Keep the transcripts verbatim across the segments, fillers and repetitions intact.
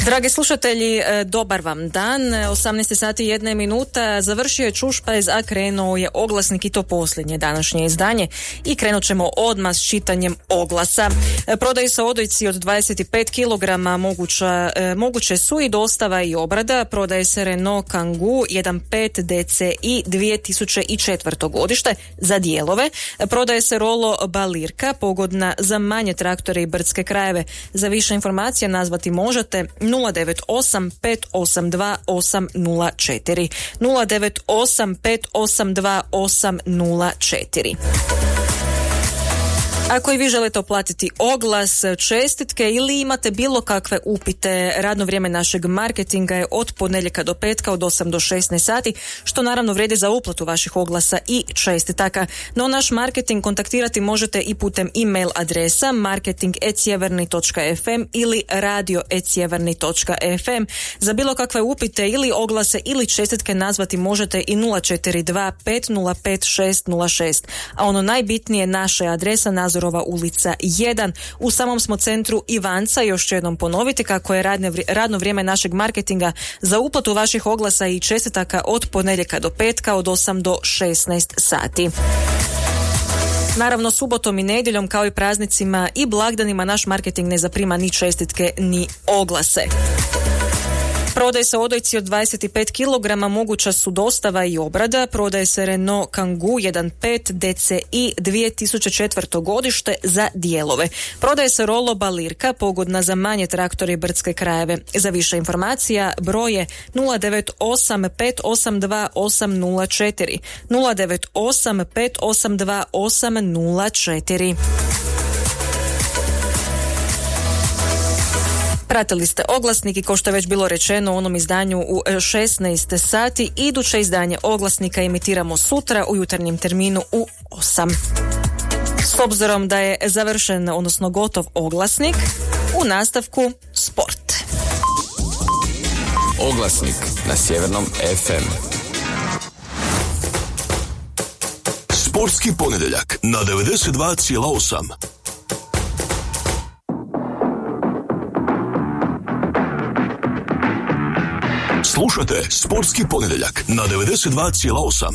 Dragi slušatelji, dobar vam dan. osamnaest sati i jedna minuta. Završio je Čušpajz, a krenuo je oglasnik i to posljednje današnje izdanje. I krenut ćemo odmah s čitanjem oglasa. Prodaju se odojci od dvadeset pet kilograma, moguća, moguće su i dostava i obrada. Prodaje se Renault Kangoo jedan pet D C I dvije tisuće četvrto godište za dijelove. Prodaje se Rollo Balirka, pogodna za manje traktore i brdske krajeve. Za više informacija nazvati možete nula devet osam pet osam dva osam nula četiri nula devet osam pet osam dva osam nula četiri. Ako i vi želite oplatiti oglas, čestitke ili imate bilo kakve upite, radno vrijeme našeg marketinga je od ponedjeljka do petka od osam do šesnaest sati, što naravno vrijedi za uplatu vaših oglasa i čestitaka. No naš marketing kontaktirati možete i putem e-mail adresa marketing at sjeverni točka f m ili radio at sjeverni točka f m. Za bilo kakve upite ili oglase ili čestitke nazvati možete i nula četiri dva pet nula pet šest nula šest. A ono najbitnije, naša je adresa Nazorova ulica jedan. U samom smo centru Ivanca. Još ću jednom ponoviti kako je radne, radno vrijeme našeg marketinga za uplatu vaših oglasa i čestitaka od ponedjeljka do petka od osam do šesnaest sati. Naravno, subotom i nedjeljom kao i praznicima i blagdanima naš marketing ne zaprima ni čestitke ni oglase. Prodaje se odojci od dvadeset pet kilograma, moguća su dostava i obrada. Prodaje se Renault Kangoo jedan pet D C I dvije tisuće četvrto godište za dijelove. Prodaje se Rollo Balirka, pogodna za manje traktore i brdske krajeve. Za više informacija broje nula devet osam pet osam dva osam nula četiri nula devet osam pet osam dva osam nula četiri. Pratili ste oglasnik i kao što je već bilo rečeno u onom izdanju u šesnaest sati, iduće izdanje oglasnika emitiramo sutra u jutarnjem terminu u osam. S obzirom da je završen, odnosno gotov oglasnik, u nastavku sport. Oglasnik na Sjevernom F M. Sportski ponedjeljak na devedeset dva zarez osam. Slušajte Sportski ponedjeljak na devedeset dva zarez osam.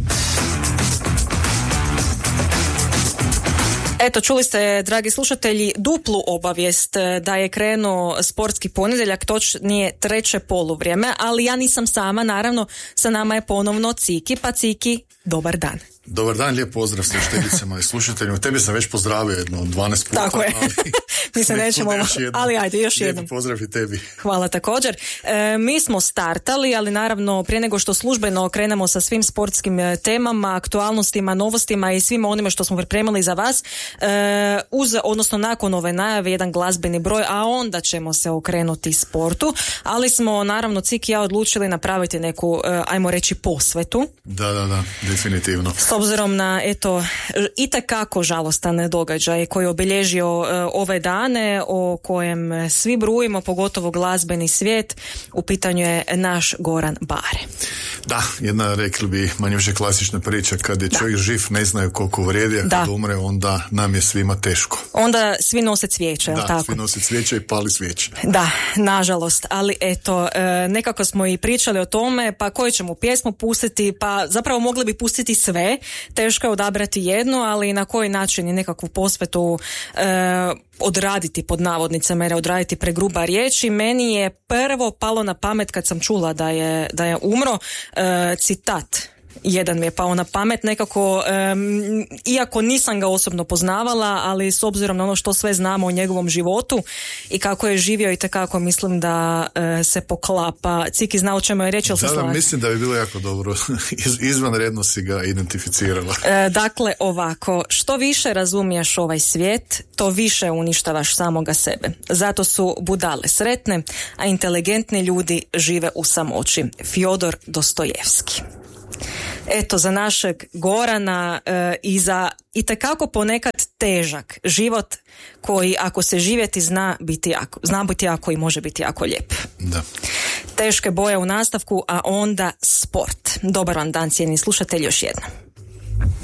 Eto, čuli ste, dragi slušatelji, duplu obavijest da je krenuo sportski ponedjeljak, točnije treće poluvrijeme, ali ja nisam sama, naravno, sa nama je ponovno Ciki, pa Ciki, dobar dan. Dobar dan, lijep pozdrav slušateljicama i slušateljima. Tebi sam već pozdravio jedno dvanaest puta. Tako je. Ali, mi se nećemo, ali ajde, još jednom. Lijep pozdrav i tebi. Hvala također. E, mi smo startali, ali naravno prije nego što službeno krenemo sa svim sportskim temama, aktualnostima, novostima i svima onime što smo pripremili za vas, e, uz, odnosno nakon ove najave jedan glazbeni broj, a onda ćemo se okrenuti sportu, ali smo naravno Ciki i ja odlučili napraviti neku, e, ajmo reći, posvetu. Da, da, da, definitivno. S obzirom na, eto, itekako žalostan događaj koji je obilježio uh, ove dane, o kojem svi brujimo, pogotovo glazbeni svijet, u pitanju je naš Goran Bare. Da, jedna, rekli bi, manje više klasična priča, kad je da. čovjek živ ne znaju koliko vrijedi, a kad da. umre onda nam je svima teško. Onda svi nose cvijeće, da, tako? svi nose cvijeće i pali svijeće. Da, nažalost, ali eto, e, nekako smo i pričali o tome, pa koju ćemo pjesmu pustiti, pa zapravo mogli bi pustiti sve, teško je odabrati jednu, ali na koji način i nekakvu posvetu e, odraditi pod navodnicama, jer odraditi pregruba riječi. Meni je prvo palo na pamet kad sam čula da je, da je umro, e, citat. Jedan mi je pao na pamet nekako, um, iako nisam ga osobno poznavala, ali s obzirom na ono što sve znamo o njegovom životu i kako je živio, i tekako mislim da uh, se poklapa. Ciki zna o čemu je reći, ali se slaže? Da, mislim da bi bilo jako dobro. Iz, izvanredno si ga identificirala. Uh, dakle, ovako, što više razumiješ ovaj svijet, to više uništavaš samoga sebe. Zato su budale sretne, a inteligentni ljudi žive u samoći. Fjodor Dostojevski. Eto, za našeg Gorana e, i za itekako ponekad težak život koji, ako se živjeti, zna biti jako, zna biti jako i može biti jako lijep. Da. Teške boje u nastavku, a onda sport. Dobar vam dan, cijenjeni slušatelji, još jednom.